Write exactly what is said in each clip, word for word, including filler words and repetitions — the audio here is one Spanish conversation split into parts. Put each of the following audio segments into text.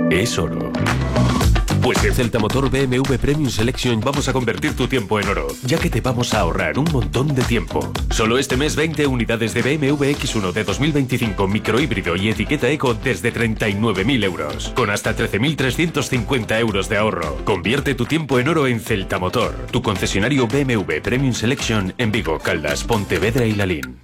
es oro. Pues en Celta Motor B M W Premium Selection vamos a convertir tu tiempo en oro, ya que te vamos a ahorrar un montón de tiempo. Solo este mes veinte unidades de B M W X uno de dos mil veinticinco microhíbrido y etiqueta eco desde treinta y nueve mil euros, con hasta trece mil trescientos cincuenta euros de ahorro. Convierte tu tiempo en oro en Celta Motor, tu concesionario B M W Premium Selection en Vigo, Caldas, Pontevedra y Lalín.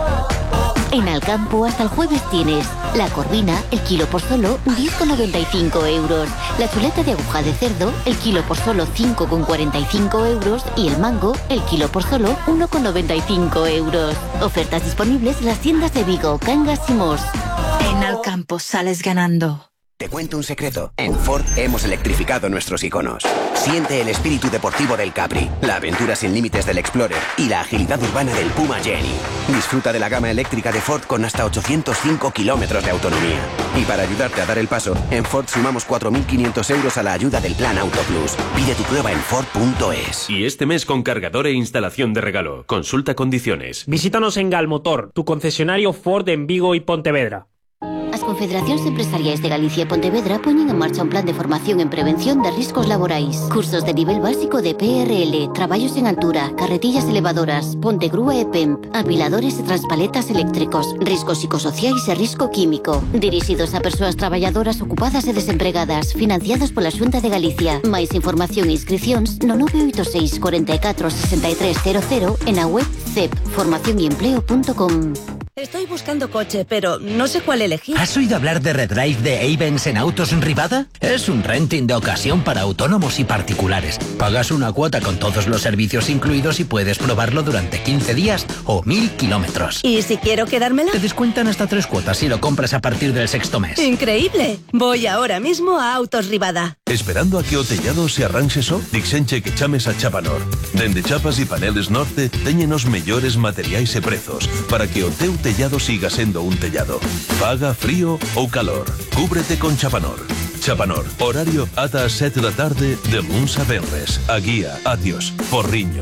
En Alcampo hasta el jueves tienes la corvina, el kilo por solo diez con noventa y cinco euros. La chuleta de aguja de cerdo, el kilo por solo cinco con cuarenta y cinco euros. Y el mango, el kilo por solo uno con noventa y cinco euros. Ofertas disponibles en las tiendas de Vigo, Cangas y Mos. En Alcampo sales ganando. Te cuento un secreto. En Ford hemos electrificado nuestros iconos. Siente el espíritu deportivo del Capri, la aventura sin límites del Explorer y la agilidad urbana del Puma Jenny. Disfruta de la gama eléctrica de Ford con hasta ochocientos cinco kilómetros de autonomía. Y para ayudarte a dar el paso, en Ford sumamos cuatro mil quinientos euros a la ayuda del Plan Auto Plus. Pide tu prueba en Ford punto es. Y este mes con cargador e instalación de regalo. Consulta condiciones. Visítanos en Galmotor, tu concesionario Ford en Vigo y Pontevedra. As Confederacións Empresariais de Galicia e Pontevedra poñen en marcha un plan de formación en prevención de riscos laborais. Cursos de nivel básico de P R L, traballos en altura, carretillas elevadoras, ponte grúa e P E M P, apiladores e transpaletas eléctricos, riscos psicosociais e risco químico. Dirixidos a persoas traballadoras ocupadas e desempregadas, financiados pola Xunta de Galicia. Mais información e inscricións no nove oito seis, cuatro catro, seis tres cero cero e na web c e p formación y empleo punto com. Estoy buscando coche, pero no sé cuál elegir. ¿Has oído hablar de Redrive de Avens en Autos Rivada? Es un renting de ocasión para autónomos y particulares. Pagas una cuota con todos los servicios incluidos y puedes probarlo durante quince días o mil kilómetros. ¿Y si quiero quedármela? Te descuentan hasta tres cuotas si lo compras a partir del sexto mes. ¡Increíble! Voy ahora mismo a Autos Rivada. Esperando a que o tellado se arranxe só? Dixenche que chames a Chapanor. Dende chapas e paneles Norte teñen os mellores materiais e prezos para que o teu tellado siga sendo un tellado. Faga frío ou calor. Cúbrete con Chapanor. Chapanor. Horario ata as sete da tarde de luns a venres. A guía, adiós, Porriño.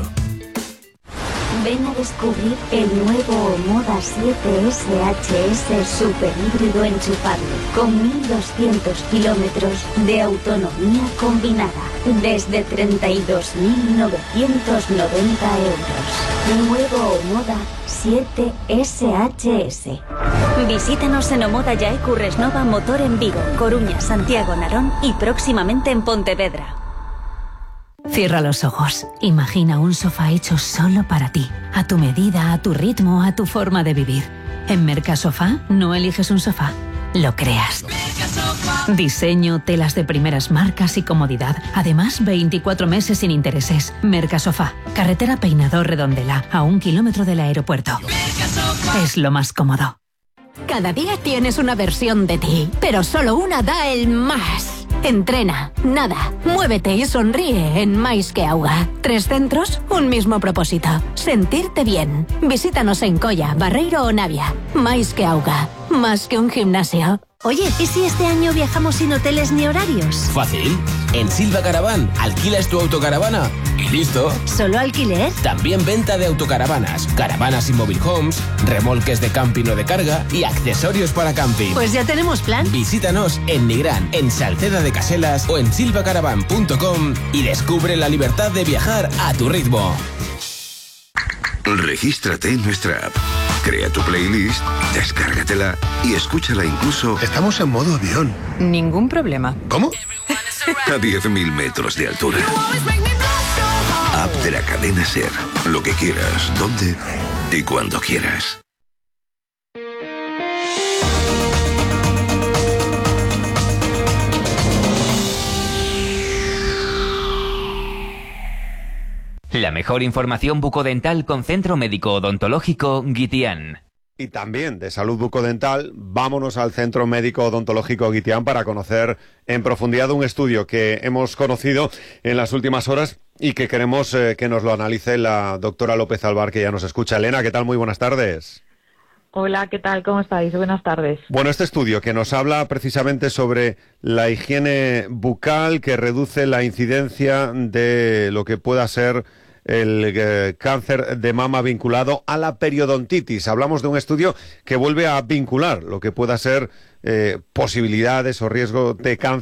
Ven a descubrir el nuevo Omoda siete S H S Super Híbrido enchufable con mil doscientos kilómetros de autonomía combinada desde treinta y dos mil novecientos noventa euros. Nuevo Omoda siete S H S. Visítanos en Omoda Yae Curresnova Motor en Vigo, Coruña, Santiago, Narón y próximamente en Pontevedra. Cierra los ojos. Imagina un sofá hecho solo para ti, a tu medida, a tu ritmo, a tu forma de vivir. En Mercasofá no eliges un sofá, lo creas. Diseño, telas de primeras marcas y comodidad. Además, veinticuatro meses sin intereses. Mercasofá, carretera Peinador Redondela, a un kilómetro del aeropuerto. Es lo más cómodo. Cada día tienes una versión de ti, pero solo una da el más. Entrena, nada, muévete y sonríe en Mais que Auga. Tres centros, un mismo propósito. Sentirte bien. Visítanos en Colla, Barreiro o Navia. Mais que Auga. Más que un gimnasio. Oye, ¿y si este año viajamos sin hoteles ni horarios? Fácil. En Silva Caravan alquilas tu autocaravana y listo. ¿Solo alquiler? También venta de autocaravanas, caravanas y mobile homes, remolques de camping o de carga y accesorios para camping. Pues ya tenemos plan. Visítanos en Nigrán, en Salceda de Caselas o en silvacaravan punto com y descubre la libertad de viajar a tu ritmo. Regístrate en nuestra app. Crea tu playlist, descárgatela y escúchala incluso... Estamos en modo avión. Ningún problema. ¿Cómo? A diez mil metros de altura. App de la cadena SER. Lo que quieras, dónde y cuando quieras. La mejor información bucodental con Centro Médico Odontológico Guitián. Y también de salud bucodental, vámonos al Centro Médico Odontológico Guitián para conocer en profundidad un estudio que hemos conocido en las últimas horas y que queremos eh, que nos lo analice la doctora López Alvar, que ya nos escucha. Elena, ¿qué tal? Muy buenas tardes. Hola, ¿qué tal? ¿Cómo estáis? Buenas tardes. Bueno, este estudio que nos habla precisamente sobre la higiene bucal, que reduce la incidencia de lo que pueda ser el eh, cáncer de mama vinculado a la periodontitis. Hablamos de un estudio que vuelve a vincular lo que pueda ser eh, posibilidades o riesgo de cáncer